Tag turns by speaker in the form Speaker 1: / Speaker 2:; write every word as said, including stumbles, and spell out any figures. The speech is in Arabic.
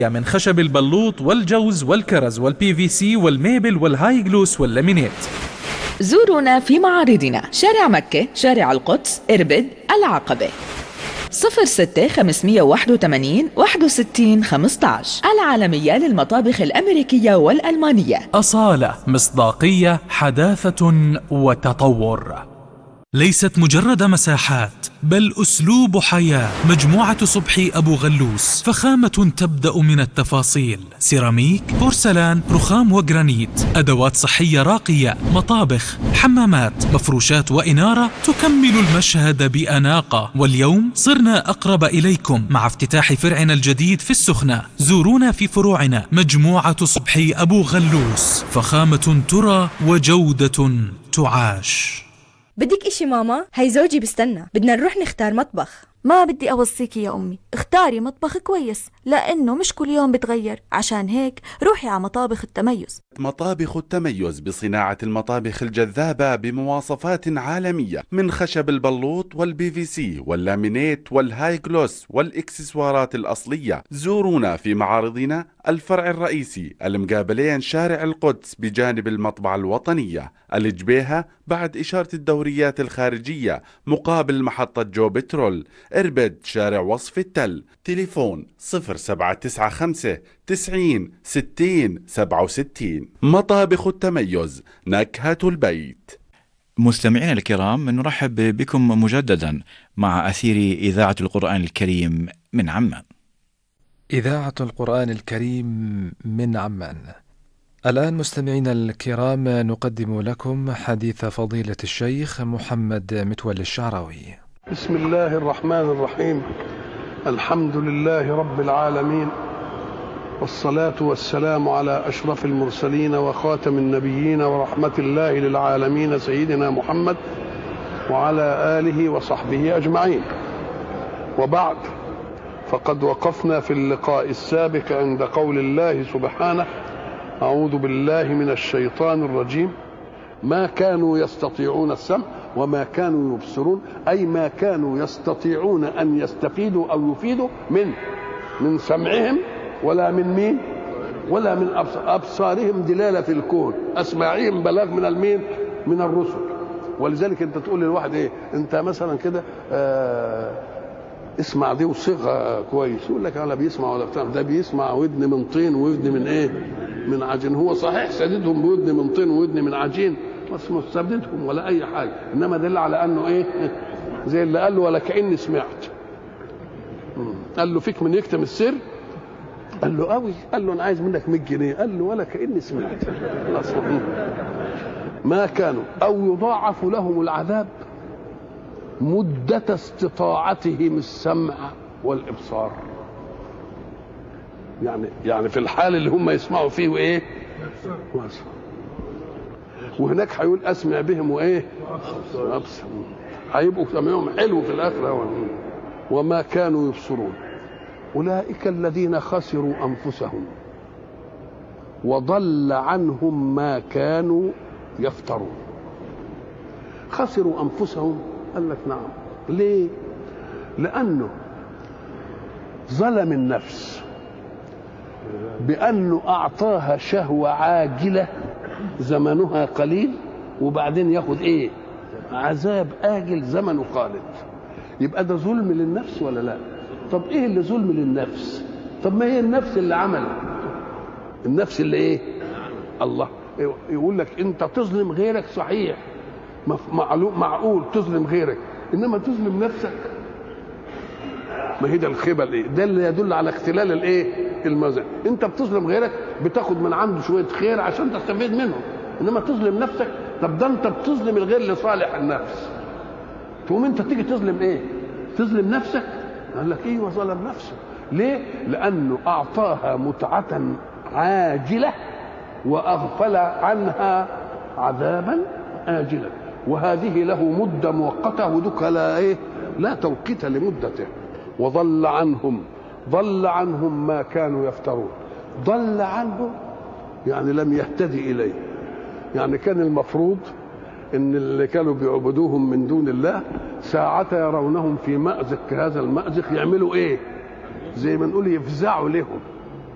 Speaker 1: من خشب البلوط والجوز والكرز والبي في سي والميبل والهاي جلوس واللامينيت.
Speaker 2: زورونا في معارضنا: شارع مكة، شارع القدس، إربد، العقبة. صفر ستة خمسمية وواحد وثمانين واحد وستين خمسة عشر. العالمية للمطابخ الأمريكية والألمانية.
Speaker 1: أصالة، مصداقية، حداثة وتطور. ليست مجرد مساحات بل أسلوب حياة. مجموعة صبحي أبو غلوس، فخامة تبدأ من التفاصيل: سيراميك، بورسلان، رخام وجرانيت، أدوات صحية راقية، مطابخ، حمامات، مفروشات وإنارة تكمل المشهد بأناقة. واليوم صرنا أقرب إليكم مع افتتاح فرعنا الجديد في السخنة. زورونا في فروعنا. مجموعة صبحي أبو غلوس، فخامة ترى وجودة تعاش.
Speaker 3: بدك اشي ماما؟ هي زوجي بستنى، بدنا نروح نختار مطبخ.
Speaker 4: ما بدي أوصيكي يا أمي، اختاري مطبخ كويس لأنه مش كل يوم بتغير. عشان هيك روحي على مطابخ التميز.
Speaker 5: مطابخ التميز بصناعة المطابخ الجذابة بمواصفات عالمية، من خشب البلوط والبي في سي واللامينيت والهاي جلوس والإكسسوارات الأصلية. زورونا في معارضنا: الفرع الرئيسي المقابلين شارع القدس بجانب المطبعة الوطنية، الجبيهة بعد إشارة الدوريات الخارجية مقابل محطة جو بترول، إربد شارع وصف التل. تليفون صفر سبعة تسعة خمسة تسعين ستين سبعة وستين. مطابخ التميز، نكهة البيت.
Speaker 6: مستمعينا الكرام، نرحب بكم مجددا مع أثير إذاعة القرآن الكريم من عمان.
Speaker 7: إذاعة القرآن الكريم من عمان. الآن مستمعينا الكرام نقدم لكم حديث فضيلة الشيخ محمد متولي الشعراوي.
Speaker 8: بسم الله الرحمن الرحيم. الحمد لله رب العالمين، والصلاة والسلام على أشرف المرسلين وخاتم النبيين ورحمة الله للعالمين سيدنا محمد وعلى آله وصحبه أجمعين. وبعد، فقد وقفنا في اللقاء السابق عند قول الله سبحانه: أعوذ بالله من الشيطان الرجيم. ما كانوا يستطيعون السمع وما كانوا يبصرون، أي ما كانوا يستطيعون أن يستفيدوا أو يفيدوا من من سمعهم، ولا من مين، ولا من أبصارهم دلالة في الكون، أسماعهم بلاغ من المين، من الرسل. ولذلك أنت تقول للواحد إيه، أنت مثلا كده آه اسمع دي وصيغة كويس، يقول لك أنا بيسمع ولا بتاع، ده بيسمع ودن من طين وودن من إيه، من عجين. هو صحيح سددهم بودن من طين وودن من عجين، بس مش سددهم ولا أي حاجة، إنما دل على أنه إيه، زي اللي قال له ولا كأني سمعت. قال له فيك من يكتم السر؟ قال له قوي. قال له أنا عايز منك مية جنيه. قال له ولا كأني سمعت. ما كانوا أو يضاعف لهم العذاب مدة استطاعتهم السمع والإبصار. يعني يعني في الحال اللي هم يسمعوا فيه وإيه، وهناك هيقول أسمع بهم وإيه، وأبصر. هيبقوا سمعهم حلو في الآخرة. وما كانوا يبصرون أولئك الذين خسروا أنفسهم وضل عنهم ما كانوا يفترون. خسروا أنفسهم، قال لك نعم. ليه؟ لأنه ظلم النفس بأنه أعطاها شهوة عاجلة زمنها قليل، وبعدين ياخد إيه، عذاب آجل زمنه خالد. يبقى ده ظلم للنفس ولا لا؟ طب إيه اللي ظلم للنفس؟ طب ما هي النفس اللي عملت، النفس اللي إيه، الله يقول لك أنت تظلم غيرك، صحيح معقول تظلم غيرك، انما تظلم نفسك. ما هي ده الخبل ايه، ده اللي يدل على اختلال الايه، المزاج. انت بتظلم غيرك، بتاخد من عنده شويه خير عشان تستفيد منه، انما تظلم نفسك. طب ده انت بتظلم الغير لصالح النفس، تقوم انت تيجي تظلم ايه، تظلم نفسك. قال لك ايه، وظلم نفسه. ليه؟ لانه اعطاها متعه عاجله واغفل عنها عذابا آجلا، وهذه له مدة مؤقتة، ودك لا إيه، لا توقيت لمدته. وضل عنهم، ضل عنهم ما كانوا يفترون. ضل عنهم يعني لم يهتدي إليه. يعني كان المفروض إن اللي كانوا بيعبدوهم من دون الله ساعة يرونهم في مأزق كهذا المأزق يعملوا إيه، زي ما نقول يفزعوا لهم،